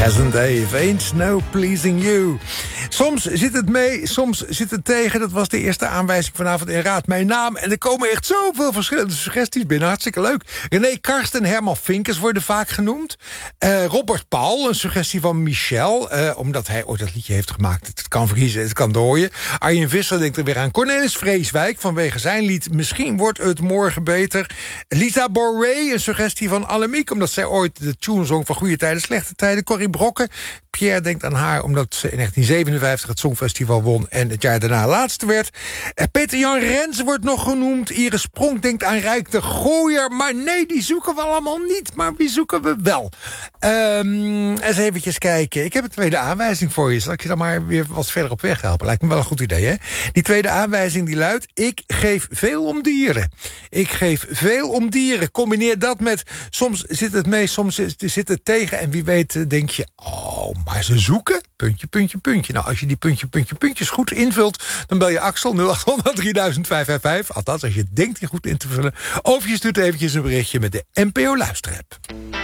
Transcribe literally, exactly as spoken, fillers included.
Chas and Dave, ain't no pleasing you. Soms zit het mee, soms zit het tegen. Dat was de eerste aanwijzing vanavond in Raad Mijn Naam. En er komen echt zoveel verschillende suggesties binnen. Hartstikke leuk. René Karsten en Herman Vinkers worden vaak genoemd. Uh, Robert Paul, een suggestie van Michel. Uh, omdat hij ooit dat liedje heeft gemaakt. Het kan vriezen, het kan dooien. Arjen Visser denkt er weer aan Cornelis Vreeswijk. Vanwege zijn lied Misschien wordt het morgen beter. Lisa Boré, een suggestie van Annemiek. Omdat zij ooit de tune zong van Goede Tijden, Slechte Tijden. Corrie Brokken. Pierre denkt aan haar omdat ze in negentien zevenenvijftig het Songfestival won en het jaar daarna laatste werd. Peter-Jan Rens wordt nog genoemd. Iris Spronk denkt aan Rijk de Gooier. Maar nee, die zoeken we allemaal niet. Maar wie zoeken we wel? Um, eens eventjes kijken. Ik heb een tweede aanwijzing voor je. Zal ik je dan maar weer wat verder op weg helpen? Lijkt me wel een goed idee, hè? Die tweede aanwijzing die luidt: ik geef veel om dieren. Ik geef veel om dieren. Combineer dat met soms zit het mee, soms zit het tegen. En wie weet denk je, oh, maar ze zoeken. Puntje, puntje, puntje. Nou, als je die puntje, puntje, puntjes goed invult, dan bel je Axel nul acht honderd drieduizend vijfhonderdvijfenvijftig. Althans, als je denkt die goed in te vullen. Of je stuurt eventjes een berichtje met de N P O Luisterapp.